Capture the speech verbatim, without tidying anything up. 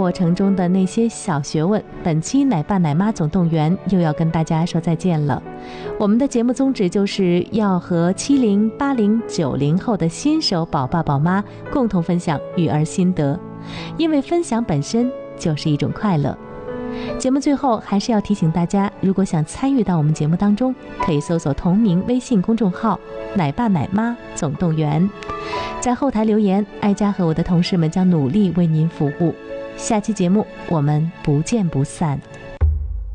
过程中的那些小学问，本期奶爸奶妈总动员又要跟大家说再见了。我们的节目宗旨就是要和七零、八零、九零后的新手宝爸宝妈共同分享育儿心得，因为分享本身就是一种快乐。节目最后还是要提醒大家，如果想参与到我们节目当中，可以搜索同名微信公众号奶爸奶妈总动员，在后台留言，哀家和我的同事们将努力为您服务。下期节目我们不见不散。